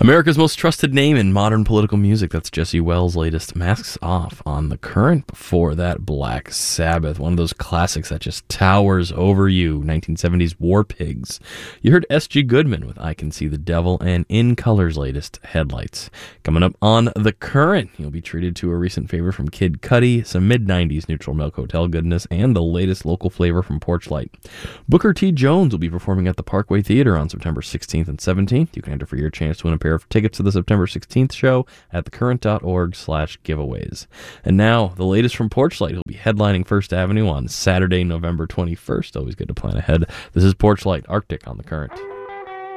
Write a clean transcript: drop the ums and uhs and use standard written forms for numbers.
America's most trusted name in modern political music. That's Jesse Wells' latest Masks Off on The Current. Before that, Black Sabbath, one of those classics that just towers over you, 1970s War Pigs. You heard S.G. Goodman with I Can See the Devil, and In Color's latest Headlights. Coming up on The Current, you'll be treated to a recent favor from Kid Cudi, some mid-90s Neutral Milk Hotel goodness, and the latest local flavor from Porchlight. Booker T. Jones will be performing at the Parkway Theater on September 16th and 17th. You can enter for your chance to win a pair of tickets to the September 16th show at thecurrent.org/giveaways. And now, the latest from Porchlight. He'll be headlining First Avenue on Saturday, November 21st. Always good to plan ahead. This is Porchlight Arctic on The Current.